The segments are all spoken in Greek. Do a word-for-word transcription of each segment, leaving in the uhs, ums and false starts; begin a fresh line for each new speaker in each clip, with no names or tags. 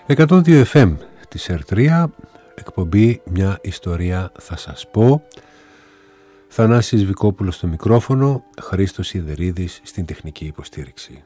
εκατόν δύο εφ εμ της Ερ τρία, εκπομπή «Μια ιστορία θα σας πω». Θανάσης Βικόπουλος στο μικρόφωνο, Χρήστος Σιδερίδης στην τεχνική υποστήριξη.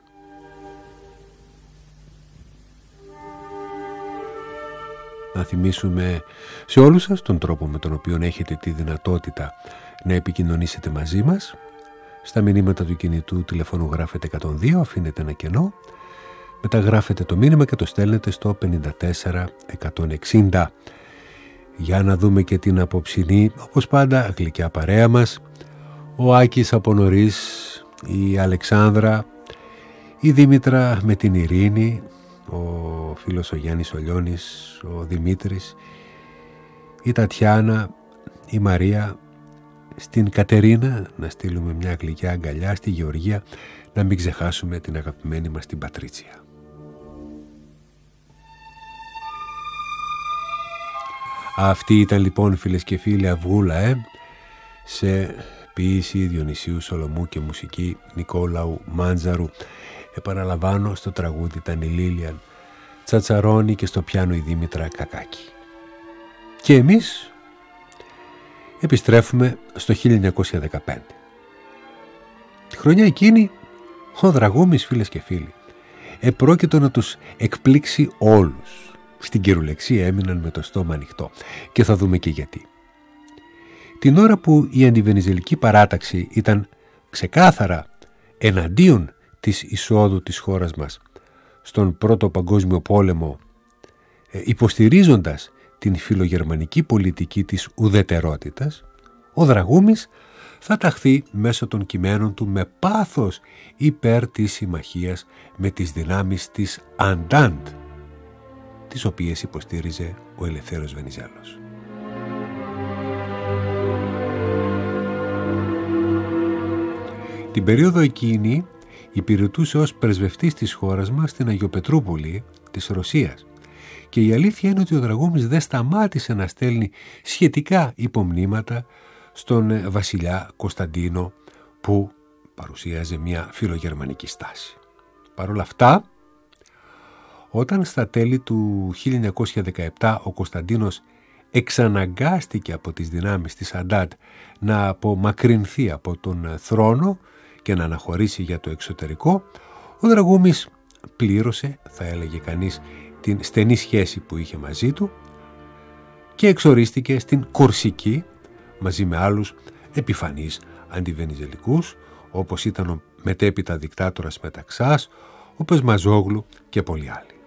Να θυμίσουμε σε όλους σας τον τρόπο με τον οποίο έχετε τη δυνατότητα να επικοινωνήσετε μαζί μας. Στα μηνύματα του κινητού τηλεφώνου γράφετε εκατόν δύο, αφήνετε ένα κενό, μετά γράφετε το μήνυμα και το στέλνετε στο πενήντα τέσσερα εκατόν εξήντα. Για να δούμε και την απόψινή, όπως πάντα, γλυκιά παρέα μας. Ο Άκης από νωρίς, η Αλεξάνδρα, η Δήμητρα με την Ειρήνη, ο φίλος ο Γιάννης ο Λιώνης, ο Δημήτρης, η Τατιάνα, η Μαρία, στην Κατερίνα να στείλουμε μια γλυκιά αγκαλιά, στη Γεωργία να μην ξεχάσουμε την αγαπημένη μας την Πατρίτσια. Αυτή ήταν λοιπόν, φίλες και φίλοι, Αυγούλα, ε, σε ποίηση Διονυσίου Σολομού και μουσική Νικόλαου Μάντζαρου. Επαναλαμβάνω, στο τραγούδι ήταν η Λίλιαν Τσατσαρώνη και στο πιάνο η Δήμητρα Κακάκη. Και εμείς επιστρέφουμε στο χίλια εννιακόσια δεκαπέντε. Τη χρονιά εκείνη ο Δραγούμης, φίλες και φίλοι, επρόκειτο να τους εκπλήξει όλους. Στην κυριολεξία έμειναν με το στόμα ανοιχτό και θα δούμε και γιατί. Την ώρα που η αντιβενιζελική παράταξη ήταν ξεκάθαρα εναντίον της εισόδου της χώρας μας στον Πρώτο Παγκόσμιο Πόλεμο, υποστηρίζοντας την φιλογερμανική πολιτική της ουδετερότητας, ο Δραγούμης θα ταχθεί μέσω των κειμένων του με πάθος υπέρ της συμμαχίας με τις δυνάμεις της Αντάντ, τις οποίες υποστήριζε ο Ελευθέρος Βενιζέλος. Την περίοδο εκείνη υπηρετούσε ως πρεσβευτής της χώρας μας στην Αγιοπετρούπολη της Ρωσίας και η αλήθεια είναι ότι ο Δραγούμης δεν σταμάτησε να στέλνει σχετικά υπομνήματα στον βασιλιά Κωνσταντίνο, που παρουσίαζε μια φιλογερμανική στάση. Παρ' όλα αυτά, όταν στα τέλη του χίλια εννιακόσια δεκαεπτά ο Κωνσταντίνος εξαναγκάστηκε από τις δυνάμεις της Αντάντ να απομακρυνθεί από τον θρόνο και να αναχωρήσει για το εξωτερικό, ο Δραγούμης πλήρωσε, θα έλεγε κανείς, την στενή σχέση που είχε μαζί του και εξορίστηκε στην Κορσική μαζί με άλλους επιφανείς αντιβενιζελικούς, όπως ήταν ο μετέπειτα δικτάτορας Μεταξάς, ο Πεσμαζόγλου και πολλοί άλλοι.